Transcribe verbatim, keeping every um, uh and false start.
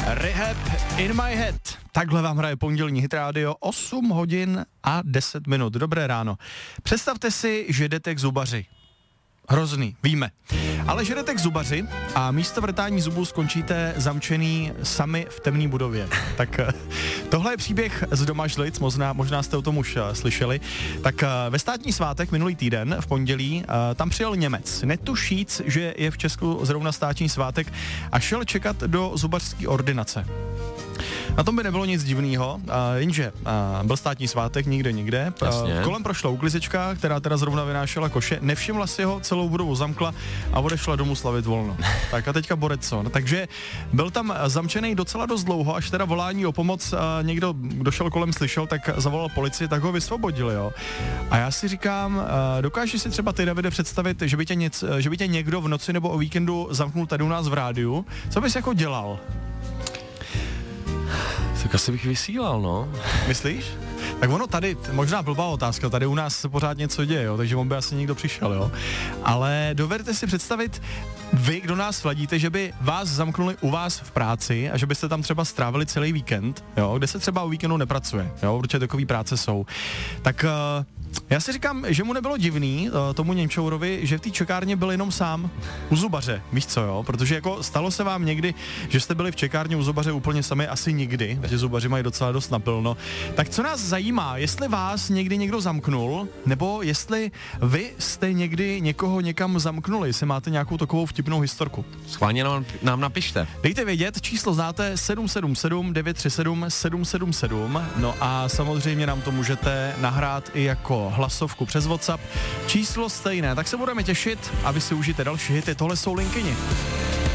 Rehab in my head. Takhle vám hraje pondělní Hit Radio, osm hodin a deset minut. Dobré ráno. Představte si, že jdete k zubaři. Hrozný, víme. Ale že jdete k zubaři a místo vrtání zubů skončíte zamčený sami v temné budově. Tak tohle je příběh z Domažlic, možná, možná jste o tom už uh, slyšeli. Tak uh, ve státní svátek minulý týden, v pondělí, uh, tam přijel Němec. Netušíc, že je v Česku zrovna státní svátek a šel čekat do zubařské ordinace. Na tom by nebylo nic divného, jenže a, byl státní svátek, nikde, nikde. A, kolem prošla uklizečka, která teda zrovna vynášela koše, nevšimla si ho, celou budovu zamkla a odešla domů slavit volno. Tak a teďka borec, no. Takže byl tam zamčený docela dost dlouho, až teda volání o pomoc a, někdo, kdo šel kolem, slyšel, tak zavolal policii, tak ho vysvobodili, jo. A já si říkám, a, dokážeš si třeba ty, Davide, představit, že by, tě něc, že by tě někdo v noci nebo o víkendu zamknul tady u nás v rádiu? Co bys jako dělal? Tak asi bych vysílal, no. Myslíš? Tak ono tady, možná blbá otázka, tady u nás se pořád něco děje, jo, takže on by asi někdo přišel, jo. Ale dovedete si představit, vy, kdo nás sledíte, že by vás zamknuli u vás v práci a že byste tam třeba strávili celý víkend, jo, kde se třeba o víkendu nepracuje, jo, protože takový práce jsou. Tak uh, já si říkám, že mu nebylo divný, uh, tomu Němčourovi, že v té čekárně byl jenom sám u zubaře, víš co, jo, protože jako stalo se vám někdy, že jste byli v čekárně u zubaře úplně sami, asi nikdy, že zubaři mají docela dost napilno. Tak co nás zajímá, jestli vás někdy někdo zamknul, nebo jestli vy jste někdy někoho někam zamknuli, jestli máte nějakou takovou vtipnou historku. Schválně nám, nám napište. Dejte vědět, číslo znáte sedm sedm sedm devět tři sedm sedm sedm sedm, no a samozřejmě nám to můžete nahrát i jako hlasovku přes WhatsApp. Číslo stejné, tak se budeme těšit a vy si užijte další hity, tohle jsou Linkyni.